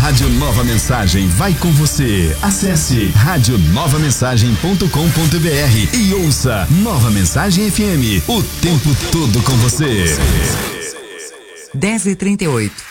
Rádio Nova Mensagem vai com você. Acesse radionovamensagem.com.br e ouça Nova Mensagem FM, o tempo todo com você. 10h38.